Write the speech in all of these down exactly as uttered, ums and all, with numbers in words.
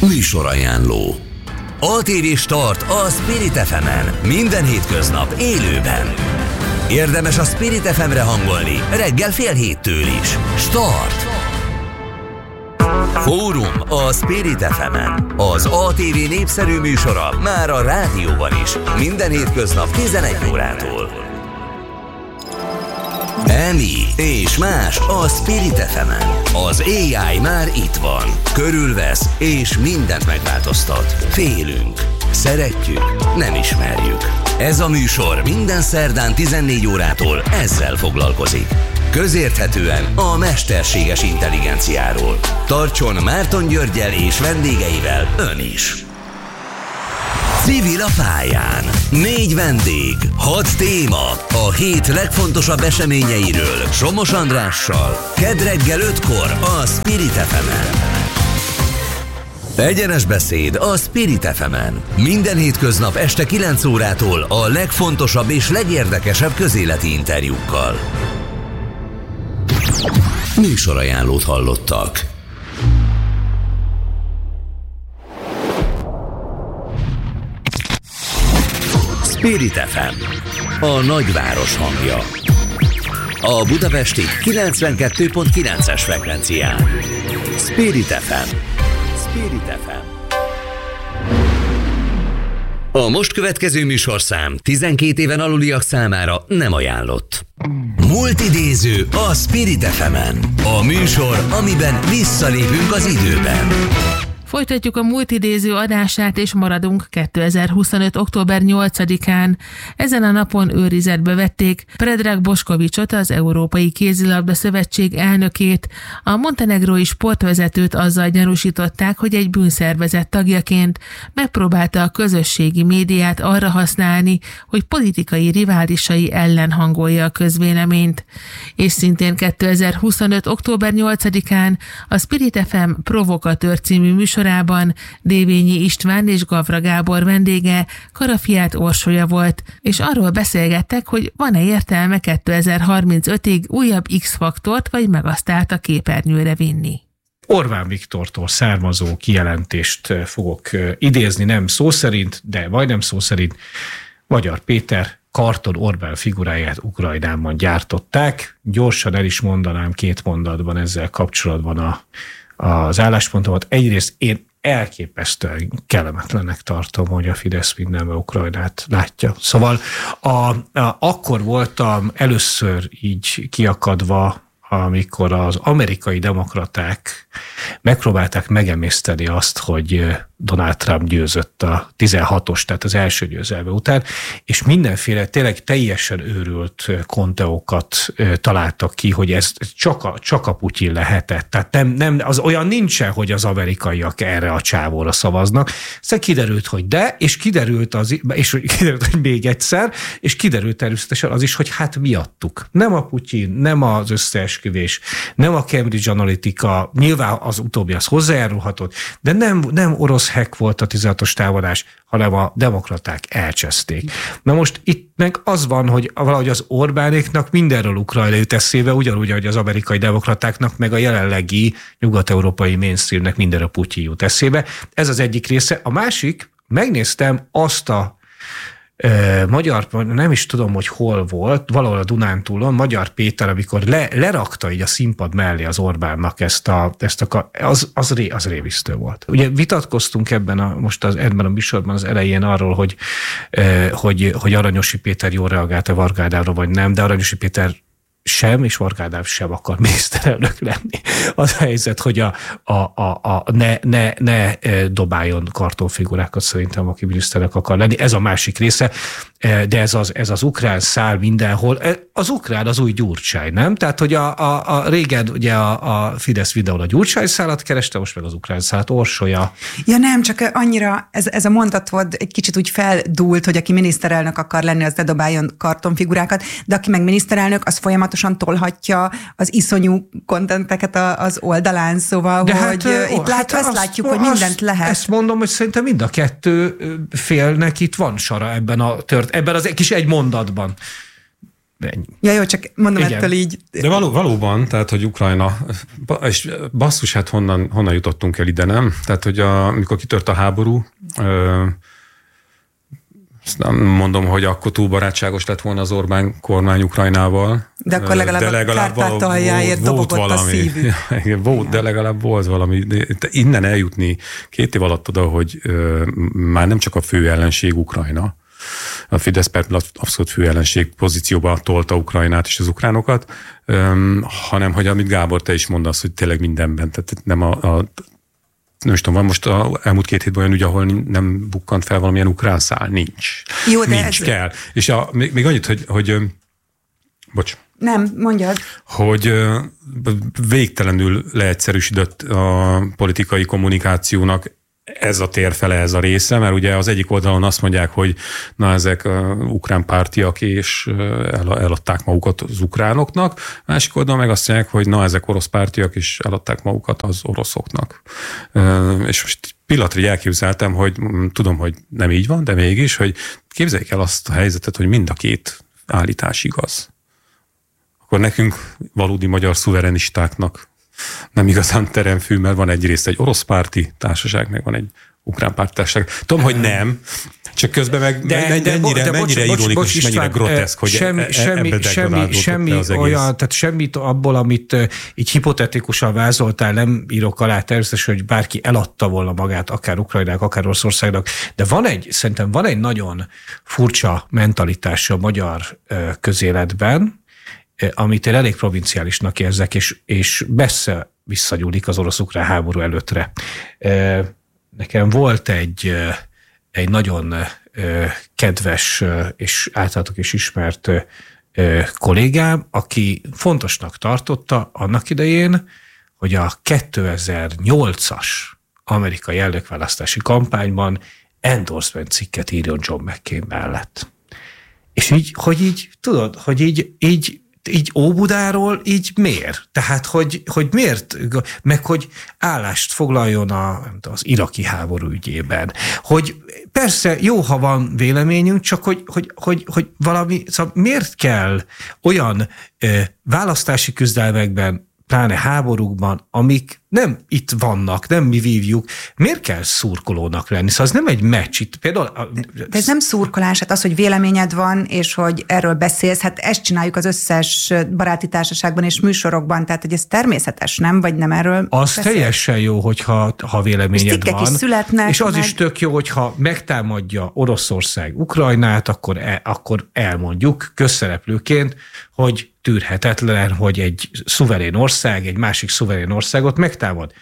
Műsorajánló. á té vé Start a Spirit ef emen. Minden hétköznap élőben. Érdemes a Spirit ef emre hangolni, reggel fél héttől is. Start! Fórum a Spirit ef emen. Az á té vé népszerű műsora már a rádióban is. Minden hétköznap tizenegy órától. Emi és más a Spirit ef emen. Az á i már itt van. Körülvesz és mindent megváltoztat. Félünk, szeretjük, nem ismerjük. Ez a műsor minden szerdán tizennégy órától ezzel foglalkozik. Közérthetően a mesterséges intelligenciáról. Tartson Márton Györggyel és vendégeivel ön is. Civil a pályán. Négy vendég, hat téma. A hét legfontosabb eseményeiről Somos Andrással. Kedd reggel ötkor a Spirit ef emen. Egyenes beszéd a Spirit ef emen. Minden hétköznap este kilenc órától a legfontosabb és legérdekesebb közéleti interjúkkal. Műsorajánlót hallottak. Spirit ef em, a nagyváros hangja. A budapesti kilencvenkettő pont kilences frekvencián. Spirit ef em. Spirit ef em. A most következő műsorszám tizenkét éven aluliak számára nem ajánlott. Multidéző a Spirit ef emen. A műsor, amiben visszalépünk az időben. Folytatjuk a multidéző adását, és maradunk kétezer-huszonöt. október nyolcadikán. Ezen a napon őrizetbe vették Predrag Boškovićot, az Európai Kézilabda Szövetség elnökét. A montenegrói sportvezetőt azzal gyanúsították, hogy egy bűnszervezet tagjaként megpróbálta a közösségi médiát arra használni, hogy politikai riválisai ellen hangolja a közvéleményt. És szintén kétezer-huszonöt. október nyolcadikán a Spirit ef em Provokatőr című műsor Dévényi István és Gavra Gábor vendége Karafiát Orsolya volt, és arról beszélgettek, hogy van-e értelme kétezer-harmincötig újabb X-faktort vagy megasztált a képernyőre vinni. Orbán Viktortól származó kijelentést fogok idézni, nem szó szerint, de majdnem szó szerint. Magyar Péter karton Orbán figuráját Ukrajnában gyártották. Gyorsan el is mondanám két mondatban ezzel kapcsolatban a az álláspontomat. Egyrészt én elképesztően kellemetlennek tartom, hogy a Fidesz mindenben Ukrajnát látja. Szóval a, a, akkor voltam először így kiakadva, amikor az amerikai demokraták megpróbálták megemészteni azt, hogy Donald Trump győzött a tizenhatos, tehát az első győzelme után, és mindenféle tényleg teljesen őrült konteókat találtak ki, hogy ez csak a, csak a Putyin lehetett. Tehát nem, nem, az olyan nincsen, hogy az amerikaiak erre a csávóra szavaznak. Aztán kiderült, hogy de, és kiderült, az, és kiderült, hogy még egyszer, és kiderült természetesen az is, hogy hát miattuk. Nem a Putyin, nem az összeesküvés, nem a Cambridge Analytica, nyilván az utóbbi az hozzájárulhatott, de nem, nem orosz hack volt a tizenhatos támadás, hanem a demokraták elcseszték. Na most itt meg az van, hogy valahogy az Orbánéknak mindenről Ukrajna jut eszébe, ugyanúgy, ahogy az amerikai demokratáknak, meg a jelenlegi nyugat-európai mainstreamnek mindenről Putyin jut eszébe. Ez az egyik része. A másik, megnéztem azt a Uh, magyar, nem is tudom, hogy hol volt, valahol a Dunántúlon, Magyar Péter, amikor le, lerakta így a színpad mellé az Orbánnak ezt a, ezt a az, az, ré, az révisztő volt. Ugye vitatkoztunk ebben a, most az, ebben a műsorban az elején arról, hogy, uh, hogy, hogy Aranyosi Péter jól reagált-e Varga Ádámra, vagy nem, de Aranyosi Péter sem, és Varga Ádám sem akar miniszterelnök lenni. Az a helyzet, hogy a, a, a, a ne, ne, ne dobáljon kartonfigurákat szerintem, aki miniszterelnök akar lenni. Ez a másik része, de ez az, ez az ukrán szál mindenhol. Az ukrán az új Gyurcsány, nem? Tehát, hogy a, a, a régen ugye a, a Fidesz videón a Gyurcsány szálat kereste, most meg az ukrán szálat Orsolya. Ja nem, csak annyira ez, ez a mondatod egy kicsit úgy feldúlt, hogy aki miniszterelnök akar lenni, az ne dobáljon kartonfigurákat, de aki meg miniszterelnök, az folyamatosan tolhatja az iszonyú kontenteket az oldalán, szóval, de hogy hát, itt lát, hát ezt azt, látjuk, azt, hogy mindent lehet. Ezt mondom, hogy szerintem mind a kettő félnek itt van sara ebben a tört, ebben az kis egy mondatban. Ja, jó, csak mondom Igen. ettől így. De való, valóban, tehát, hogy Ukrajna, és basszus, hát honnan, honnan jutottunk el ide, nem? Tehát, hogy a, amikor kitört a háború, ö, nem mondom, hogy akkor túl barátságos lett volna az Orbán kormány Ukrajnával. De akkor legalább, de legalább a Kárpát aljáért dobogott a szívük. Ja, igen, volt, de legalább volt valami. De innen eljutni két év alatt oda, hogy ö, már nem csak a fő ellenség Ukrajna, a Fidesz abszolút fő ellenség pozícióba tolta Ukrajnát és az ukránokat, ö, hanem, hogy amit Gábor, te is mondasz, hogy tényleg mindenben, tehát nem a, a nem is tudom, van most a elmúlt két hétben olyan ügy, ahol nem bukkant fel valamilyen ukrán szál. Nincs. Jó, de Nincs, ez... kell. És a, még, még annyit, hogy, hogy bocs. Nem, mondjad. Hogy végtelenül leegyszerűsödött a politikai kommunikációnak ez a térfele, ez a része, mert ugye az egyik oldalon azt mondják, hogy na ezek ukrán pártiak, és el, eladták magukat az ukránoknak, másik oldalon meg azt mondják, hogy na ezek orosz pártiak, és eladták magukat az oroszoknak. És most pillanatra így elképzeltem, hogy tudom, hogy nem így van, de mégis, hogy képzeljük el azt a helyzetet, hogy mind a két állítás igaz. Akkor nekünk valódi magyar szuverenistáknak nem igazán teremfű, mert van egyrészt egy orosz párti társaság, meg van egy ukrán párti társaság. Tudom, hogy nem, csak közben meg de, mennyire, de, de mennyire bocs, ironikus, bocs, és mennyire groteszk, hogy semmi, e, semmi, semmi, semmi olyan, tehát semmit abból, amit így hipotetikusan vázoltál, nem írok alá természetesen, hogy bárki eladta volna magát, akár Ukrajnának, akár Oroszországnak, de van egy, szerintem van egy nagyon furcsa mentalitása a magyar közéletben, amit én elég provinciálisnak érzek, és, és messze visszanyúlik az orosz-ukrán háború előttre. Nekem volt egy, egy nagyon kedves és általatok is ismert kollégám, aki fontosnak tartotta annak idején, hogy a kétezer-nyolcas amerikai elnökválasztási kampányban endorsement cikket írjon John McCain mellett. És így, hogy így, tudod, hogy így, így így Óbudáról így miért? Tehát, hogy, hogy miért? Meg, hogy állást foglaljon a, az iraki háború ügyében. Hogy persze jó, ha van véleményünk, csak hogy, hogy, hogy, hogy valami, szóval miért kell olyan ö, választási küzdelmekben, pláne háborúkban, amik nem itt vannak, nem mi vívjuk, miért kell szurkolónak lenni? Szóval ez nem egy meccs. Itt például... A... De ez nem szurkolás, hát az, hogy véleményed van, és hogy erről beszélsz, hát ezt csináljuk az összes baráti társaságban és műsorokban, tehát hogy ez természetes, nem? Vagy nem erről Az beszél? Teljesen jó, hogyha ha véleményed van. És is születnek. És az meg... is tök jó, hogyha megtámadja Oroszország Ukrajnát, akkor, el, akkor elmondjuk közszereplőként, hogy tűrhetetlen, hogy egy szuverén ország, egy másik szuverén országot megtámad.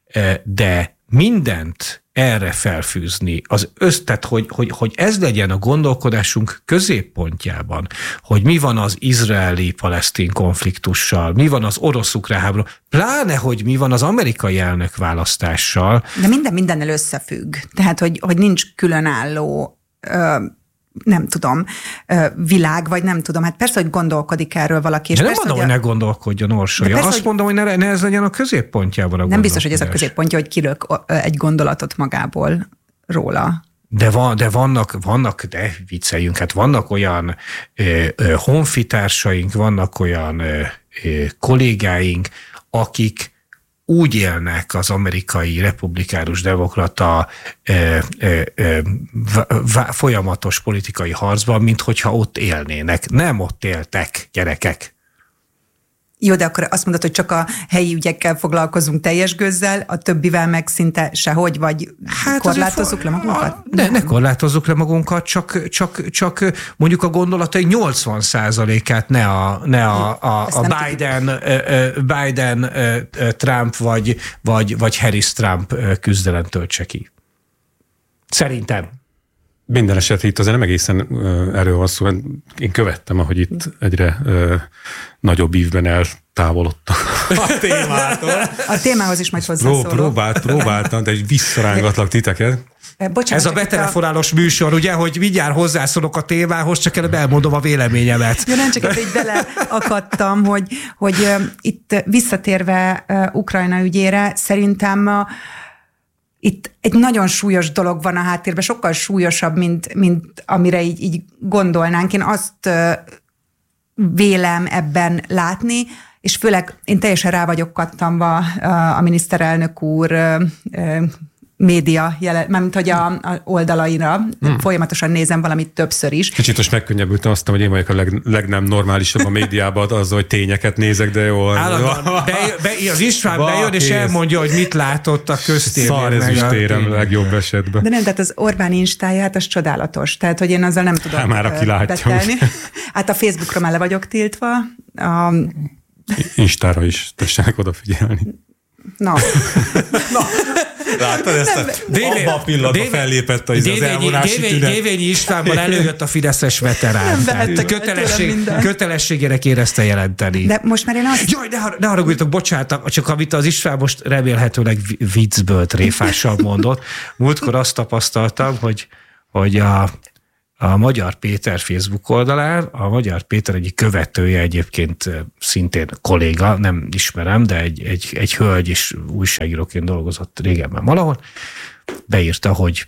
De mindent erre felfűzni, az össz, tehát hogy, hogy, hogy ez legyen a gondolkodásunk középpontjában, hogy mi van az izraeli-palesztin konfliktussal, mi van az orosz-ukrán háború, pláne, hogy mi van az amerikai elnökválasztással. De minden mindennel összefügg. Tehát, hogy, hogy nincs különálló ö, nem tudom, világ, vagy nem tudom. Hát persze, hogy gondolkodik erről valaki. És de nem persze, mondom, hogy, hogy ne gondolkodjon Orsolya. Azt hogy... mondom, hogy ne, ne ez legyen a középpontjában a nem biztos, hogy ez a középpontja, hogy kilök egy gondolatot magából róla. De, van, de vannak, vannak, de vicceljünk, hát vannak olyan ö, ö, honfitársaink, vannak olyan ö, ö, kollégáink, akik úgy élnek az amerikai republikánus demokrata ö, ö, ö, v- folyamatos politikai harcban, mint hogyha ott élnének. Nem ott éltek, gyerekek. Jó, de akkor azt mondod, hogy csak a helyi ügyekkel foglalkozunk teljes gőzzel, a többivel meg szinte sehogy, vagy hát korlátozzuk le magunkat? Ne, ne korlátozzuk le magunkat, csak, csak, csak mondjuk a gondolatai nyolcvan százalékát ne a, ne a, a, a Biden, Biden, Trump vagy, vagy, vagy Harris-Trump küzdelem töltse ki. Szerintem. Minden esetre itt azért nem egészen erről van szó, én követtem, ahogy itt egyre ö, nagyobb ívben eltávolodtak a témától. A témához is majd hozzászólok. Pró, próbált, próbáltam, de visszarángatlak titeket. Bocsánat, ez a betelefonálós a... műsor, ugye, hogy mindjárt hozzászólok a témához, csak előbb elmondom a véleményemet. Ja, nem csak itt így beleakadtam, hogy, hogy uh, itt visszatérve uh, Ukrajna ügyére, szerintem uh, itt egy nagyon súlyos dolog van a háttérben, sokkal súlyosabb, mint, mint amire így, így gondolnánk. Én azt uh, vélem ebben látni, és főleg én teljesen rá vagyok kattanva a miniszterelnök úr média, mármint hogy a, a oldalaira, hmm. folyamatosan nézem valamit többször is. Kicsit most megkönnyebbültem azt, hogy én vagyok a leg, legnnem normálisabb a médiában, az, hogy tényeket nézek, de jó. Állandóan, be, be, az István ba, bejön, és elmondja, hogy mit látott a köztérben. Szar ez is térem legjobb esetben. De nem, tehát az Orbán instája, hát az csodálatos. Tehát, hogy én azzal nem tudom hát már aki látja. Hát a Facebookra már le vagyok tiltva. A... Instára is tessenek odafigyelni. Na. Na. Láttad ezt? A, abban a pillanatban fellépett az elvonási tünet. Dévényi Istvánban előjött a fideszes veterán. Kötelesség, kötelességének érezte jelenteni. De most már én azt... Jaj, ne, ne haragudjatok, bocsánat, csak amit az István most remélhetőleg viccből tréfással mondott. Múltkor azt tapasztaltam, hogy, hogy a A Magyar Péter Facebook oldalán, a Magyar Péter egyik követője, egyébként szintén kolléga, nem ismerem, de egy, egy, egy hölgy is újságíróként dolgozott régebben valahol, beírta, hogy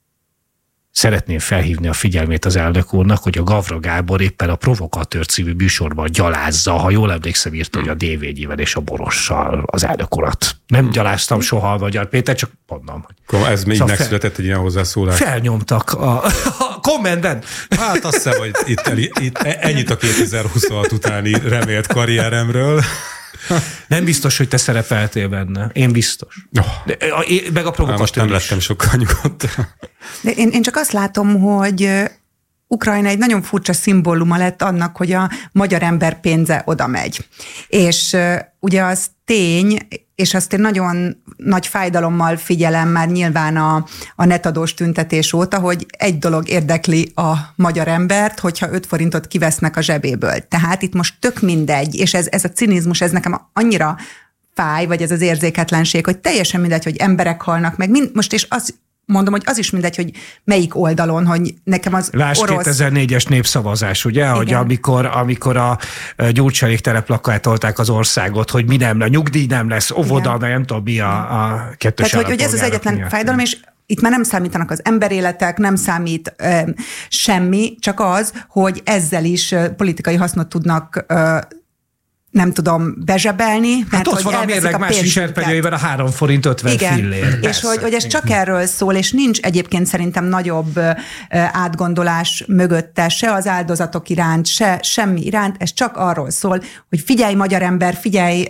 szeretném felhívni a figyelmét az elnök úrnak, hogy a Gavra Gábor éppen a Provokatőr című műsorban gyalázza, ha jól emlékszem, írta, hogy a Dévényivel és a Borossal az elnök urat. Nem gyaláztam soha a Magyar Péter, csak mondom. Hogy ez még szóval megszületett fel, egy ilyen hozzászólás. Felnyomtak a, a kommentben. Hát azt hiszem, hogy itt, itt ennyit a kétezer-huszonhat utáni remélt karrieremről. Nem biztos, hogy te szerepeltél benne. Én biztos. Oh. De, a, meg a provokatőr most nem lettem sokkal nyugodt. De én, én csak azt látom, hogy Ukrajna egy nagyon furcsa szimbóluma lett annak, hogy a magyar ember pénze oda megy. És ugye az tény, és azt én nagyon nagy fájdalommal figyelem már nyilván a, a netadós tüntetés óta, hogy egy dolog érdekli a magyar embert, hogyha öt forintot kivesznek a zsebéből. Tehát itt most tök mindegy, és ez, ez a cinizmus, ez nekem annyira fáj, vagy ez az érzéketlenség, hogy teljesen mindegy, hogy emberek halnak meg. Mind, most és az mondom, hogy az is mindegy, hogy melyik oldalon, hogy nekem az Lásd orosz... kétezer-négyes népszavazás, ugye? Igen. Hogy amikor, amikor a gyurcsánék tereplakátolták az országot, hogy mi nem, a nyugdíj nem lesz, óvoda, de nem tudom, mi a, a kettős. Tehát, hogy, hogy ez az egyetlen miatt. Fájdalom, és itt már nem számítanak az emberéletek, nem számít ö, semmi, csak az, hogy ezzel is ö, politikai hasznot tudnak ö, nem tudom bezsebelni. Hát mert ott hogy van a mérleg más viselkedőjében a három forint ötven igen. fillér. És hogy, hogy ez csak erről szól, és nincs egyébként szerintem nagyobb átgondolás mögötte, se az áldozatok iránt, se semmi iránt, ez csak arról szól, hogy figyelj magyar ember, figyelj,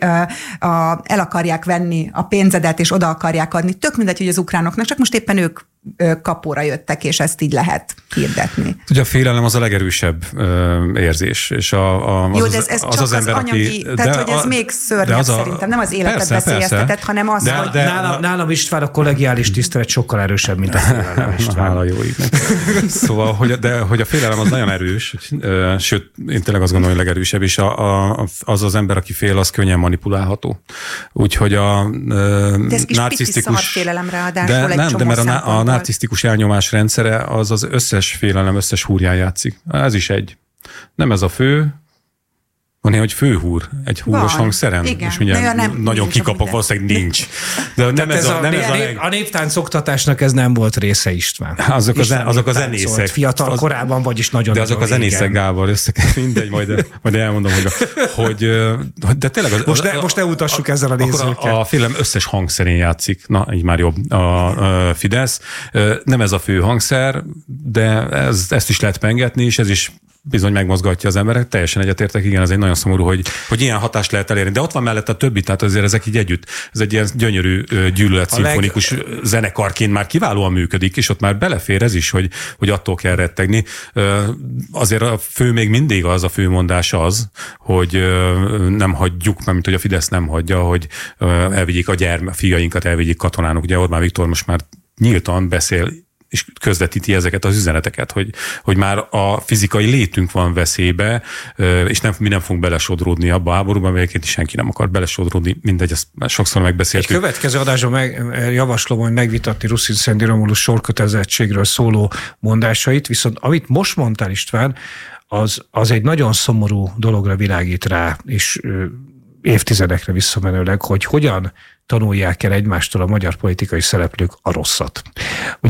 a, el akarják venni a pénzedet, és oda akarják adni. Tök mindegy, hogy az ukránoknak, csak most éppen ők kapóra jöttek, és ezt így lehet hirdetni. Ugye a félelem az a legerősebb ö, érzés, és a, a, az, Jó, de ez, ez az, csak az, az ember, anyagi, aki... Tehát, de hogy ez a, még szörnyebb szerintem, nem az életet persze, veszélyeztetett, persze. hanem az, de, hogy... De nálam, nálam István a kollegiális tisztelet sokkal erősebb, mint a félelem István. Hála jó égnek. Szóval, hogy, de, hogy a félelem az nagyon erős, sőt, én tényleg azt gondolom, hogy legerősebb, és a, a, az az ember, aki fél, az könnyen manipulálható. Úgyhogy a de ez kis narcisztikus... félelem ráadásul de, egy nem, de mert a, a narcisztikus elnyomás rendszere az az összes félelem, összes húrján játszik. Ez is egy. Nem ez a fő, van egy, hogy főhúr, egy húros hangszeren, és ugye nem, nagyon kikapok, valószínűleg nincs. De nem ez, ez a, a, nem ez a, leg... a néptánc oktatásnak ez nem volt része, István. Azok, István az, azok a zenészek. Fiatal az, korában, vagyis nagyon De azok a zenészek, Gábor, össze, mindegy, majd, majd elmondom, hogy, hogy de tényleg... Az, most, ne, most ne utassuk a, ezzel a nézőkkel. A, a félelem összes hangszerén játszik, na, így már jobb a, a Fidesz. Nem ez a fő hangszer, de ez, ezt is lehet pengetni, és ez is bizony megmozgatja az emberek, teljesen egyetértek, igen, ez egy nagyon szomorú, hogy, hogy ilyen hatást lehet elérni. De ott van mellett a többi, tehát azért ezek így együtt. Ez egy ilyen gyönyörű gyűlölet szimfonikus leg... zenekarként már kiválóan működik, és ott már belefér ez is, hogy, hogy attól kell rettegni. Azért a fő még mindig az, a főmondás az, hogy nem hagyjuk, mert mint hogy a Fidesz nem hagyja, hogy elvigyék a gyermek, fiainkat elvigyék katonának. Ugye Orbán Viktor most már nyíltan beszél és közvetíti ezeket az üzeneteket, hogy, hogy már a fizikai létünk van veszélybe, és nem, mi nem fogunk belesodródni abba a háborúban, melyeként senki nem akar belesodródni, mindegy, ezt sokszor megbeszéltük. Egy következő adásban meg, javaslom, hogy megvitatni Ruszin-Szendi Romulus sorkötelezettségről szóló mondásait, viszont amit most mondtál, István, az, az egy nagyon szomorú dologra világít rá, és évtizedekre visszamenőleg, hogy hogyan tanulják el egymástól a magyar politikai szereplők a rosszat. Ugye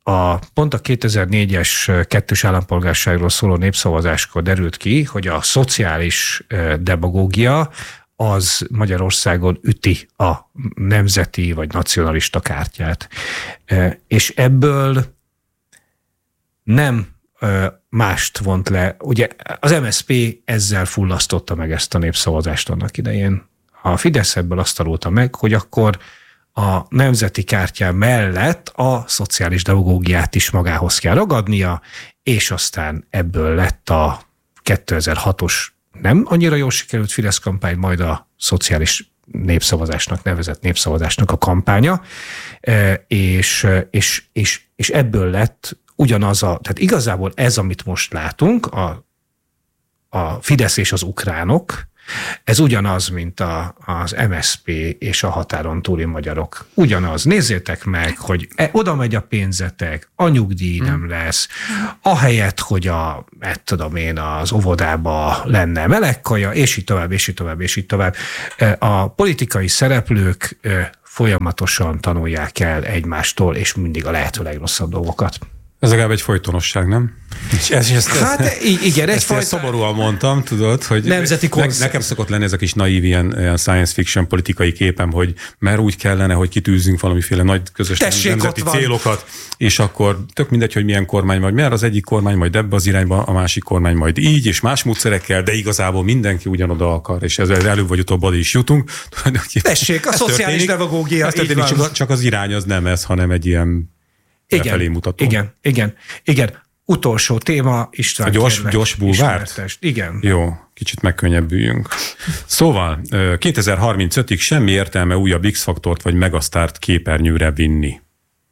a, pont a kétezer-négyes kettős állampolgárságról szóló népszavazáskor derült ki, hogy a szociális demagógia az Magyarországon üti a nemzeti vagy nacionalista kártyát. És ebből nem mást vont le. Ugye az em es zé pé ezzel fullasztotta meg ezt a népszavazást annak idején. A Fidesz ebből azt tanulta meg, hogy akkor a nemzeti kártyá mellett a szociális demagógiát is magához kell ragadnia, és aztán ebből lett a kétezer-hatos nem annyira jól sikerült Fidesz kampány, majd a szociális népszavazásnak nevezett népszavazásnak a kampánya, és, és, és, és ebből lett ugyanaz a, tehát igazából ez, amit most látunk, a, a Fidesz és az ukránok, ez ugyanaz, mint a, az em es zé pé és a határon túli magyarok. Ugyanaz. Nézzétek meg, hogy oda megy a pénzetek, a nyugdíj hmm. nem lesz, ahelyett, hogy a, et tudom én, az óvodába lenne melegkaja, és így tovább, és így tovább, és így tovább. A politikai szereplők folyamatosan tanulják el egymástól, és mindig a lehető legrosszabb dolgokat. Ez legalább egy folytonosság, nem? És ez, ez, hát igen, egy fajta... szomorúan mondtam, tudod, hogy nemzeti ne, nekem szokott lenni ez a kis naív ilyen, ilyen science fiction politikai képem, hogy mert úgy kellene, hogy kitűzzünk valamiféle nagy közös Tessék, nemzeti célokat, és akkor tök mindegy, hogy milyen kormány vagy, mert az egyik kormány majd ebbe az irányba, a másik kormány majd így, és más módszerekkel, de igazából mindenki ugyanoda akar, és ezzel előbb vagy utóbb oda is jutunk. Tessék, a szociális demagógia. Csak, csak az irány az nem ez, hanem egy ilyen Igen, mutató. igen, igen, igen. Utolsó téma, István. A gyors, gyors bulvárt? Igen. Jó, kicsit megkönnyebbüljünk. Szóval kétezer-harmincötig semmi értelme újabb X-faktort vagy megasztárt képernyőre vinni.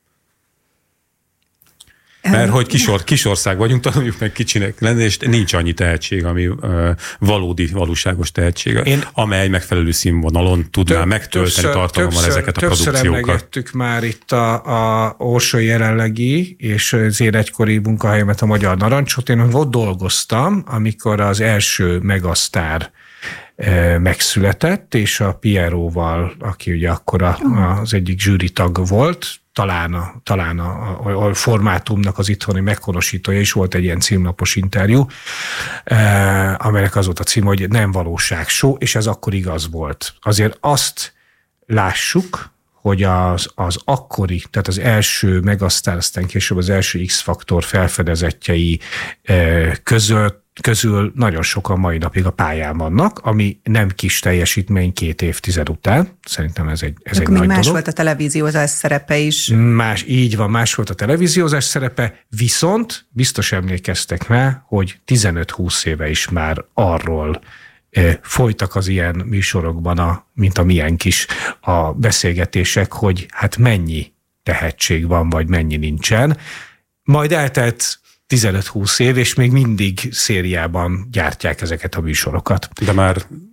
Mert hogy kisor, kisország vagyunk, tanuljuk meg kicsinek lenni, és nincs annyi tehetség, ami uh, valódi, valóságos tehetség, Én amely megfelelő színvonalon tudná több, megtölteni többször, tartalommal többször, ezeket a többször produkciókat. Többször emlegettük már itt a, a Orsoly jelenlegi, és az én egykori munkahelyemet, a Magyar Narancsot. Én ott dolgoztam, amikor az első megasztár megszületett, és a Pieróval, aki ugye akkor a, az egyik zsűritag volt, talán, a, talán a, a, a formátumnak az itthoni meghonosítója is volt egy ilyen címlapos interjú, eh, amelynek az volt a cím, hogy nem valóság show, és ez akkor igaz volt. Azért azt lássuk, hogy az, az akkori, tehát az első megasztár, aztán később az első X-faktor felfedezettjei eh, között, közül nagyon sokan mai napig a pályán vannak, ami nem kis teljesítmény két évtized után. Szerintem ez egy, ez egy nagy más dolog. Volt a televíziózás szerepe is. Más, így van, más volt a televíziózás szerepe, viszont biztos emlékeztek már, hogy tizenöt-húsz éve is már arról e, folytak az ilyen műsorokban, a, mint a miénk is, a beszélgetések, hogy hát mennyi tehetség van, vagy mennyi nincsen. Majd eltelt tizenöt-húsz év, és még mindig szériában gyártják ezeket a műsorokat. De már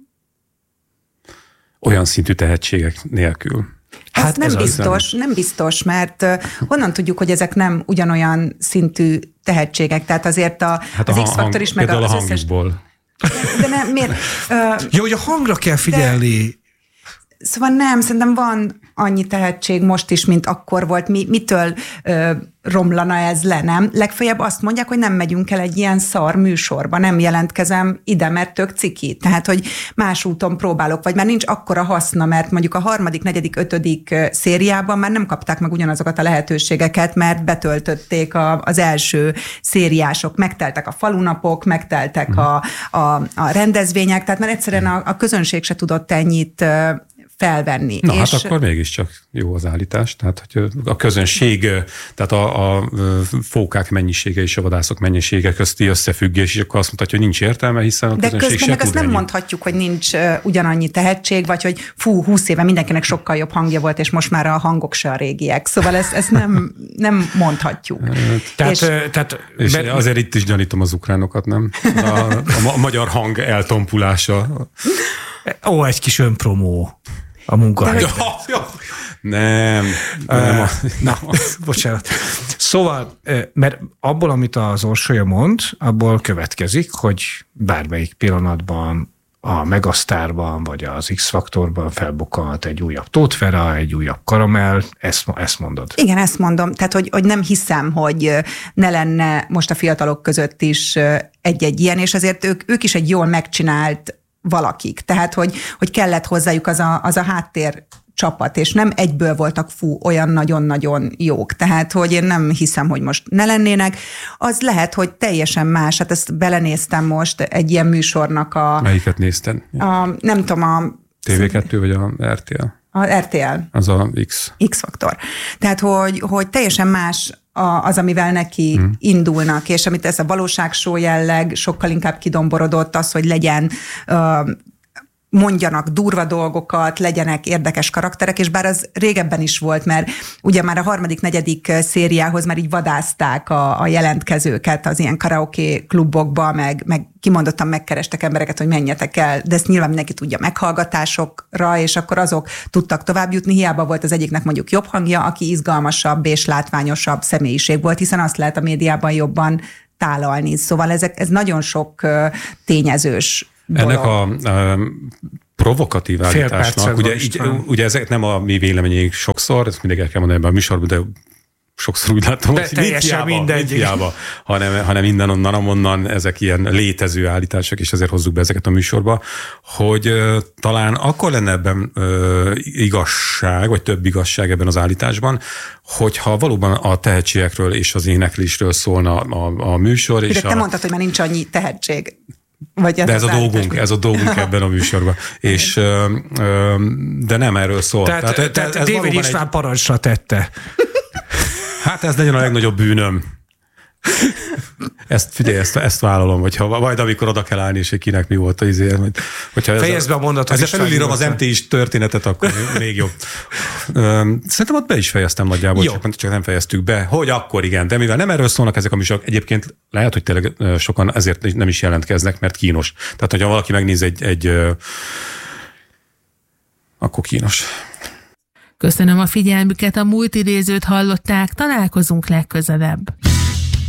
olyan szintű tehetségek nélkül. Hát ez nem biztos, nem biztos, mert honnan tudjuk, hogy ezek nem ugyanolyan szintű tehetségek, tehát azért a, hát az a X-faktor is, meg az a összes... hangból. De nem, miért? Uh, Jó, hogy a hangra kell figyelni. De... Szóval nem, szerintem van annyi tehetség most is, mint akkor volt. Mi, mitől ö, romlana ez le, nem? Legfeljebb azt mondják, hogy nem megyünk el egy ilyen szar műsorba, nem jelentkezem ide, mert tök ciki. Tehát, hogy más úton próbálok, vagy már nincs akkora haszna, mert mondjuk a harmadik, negyedik, ötödik szériában már nem kapták meg ugyanazokat a lehetőségeket, mert betöltötték a, az első szériások, megteltek a falunapok, megteltek a, a, a rendezvények, tehát már egyszerűen a, a közönség se tudott ennyit felvenni. Na és... hát akkor mégiscsak jó az állítás. Tehát hogy a közönség, tehát a, a fókák mennyisége és a vadászok mennyisége közti összefüggés, és akkor azt mondhatja, hogy nincs értelme, hiszen a de közönség se tud. De közben azt nem mondhatjuk, hogy nincs ugyanannyi tehetség, vagy hogy fú, húsz éve mindenkinek sokkal jobb hangja volt, és most már a hangok se a régiek. Szóval ezt, ezt nem, nem mondhatjuk. Tehát, és, tehát, és mert... azért itt is gyanítom az ukránokat, nem? A, a, a magyar hang eltompulása. Ó, egy kis önpromó a munkahelyben. Nem. nem uh, na, bocsánat. Szóval, mert abból, amit az Orsolya mond, abból következik, hogy bármelyik pillanatban a Megasztárban, vagy az X-faktorban felbukkanhat egy újabb Tóth Vera, egy újabb Karamell, ezt, ezt mondod. Igen, ezt mondom. Tehát, hogy, hogy nem hiszem, hogy ne lenne most a fiatalok között is egy-egy ilyen, és azért ők, ők is egy jól megcsinált valakik. Tehát, hogy, hogy kellett hozzájuk az a, az a háttér csapat, és nem egyből voltak fú, olyan nagyon-nagyon jók. Tehát, hogy én nem hiszem, hogy most ne lennének. Az lehet, hogy teljesen más. Hát ezt belenéztem most egy ilyen műsornak a... Melyiket nézted? A, nem tudom, a... té vé kettő vagy a er té el? A er té el. Az a X. X-faktor. Tehát, hogy, hogy teljesen más az, amivel neki hmm. indulnak, és amit ez a valóságshow jelleg sokkal inkább kidomborodott, az, hogy legyen uh, mondjanak durva dolgokat, legyenek érdekes karakterek, és bár az régebben is volt, mert ugye már a harmadik, negyedik szériához már így vadázták a, a jelentkezőket az ilyen karaoke klubokba, meg, meg kimondottan megkerestek embereket, hogy menjetek el, de ezt nyilván mindenki tudja meghallgatásokra, és akkor azok tudtak tovább jutni, hiába volt az egyiknek mondjuk jobb hangja, aki izgalmasabb és látványosabb személyiség volt, hiszen azt lehet a médiában jobban tálalni. Szóval ezek, ez nagyon sok tényezős dolog. Ennek a, a provokatív állításnak, ugye, így, ugye ezek nem a mi véleményeink sokszor, ezt mindig el kell mondani ebben a műsorban, de sokszor úgy látom, de hogy mit hiába, hanem, hanem innen, onnan, amonnan ezek ilyen létező állítások, és ezért hozzuk be ezeket a műsorba, hogy uh, talán akkor lenne ebben uh, igazság, vagy több igazság ebben az állításban, hogyha valóban a tehetségekről és az éneklésről szólna a, a műsor. De és te a... mondtad, hogy már nincs annyi tehetség. Vagy ez de ez a dolgunk, ez a dolgunk ebben a műsorban. És, de nem erről szól. Tehát, tehát, tehát David István egy... parancsra tette. Hát ez legyen a legnagyobb bűnöm. Ezt, figyelj, ezt, ezt vállalom, hogyha majd amikor oda kell állni, és hogy kinek mi volt az izé. Fejezd be a mondatot. Ezzel felülírom az em té is történetet, akkor még jobb. Szerintem ott be is fejeztem nagyjából, csak, csak nem fejeztük be. Hogy akkor igen, de mivel nem erről szólnak ezek a műsorok, egyébként lehet, hogy tényleg sokan ezért nem is jelentkeznek, mert kínos. Tehát, hogyha valaki megnéz egy, egy akkor kínos. Köszönöm a figyelmüket, a múlt idézőt hallották, találkozunk legközelebb.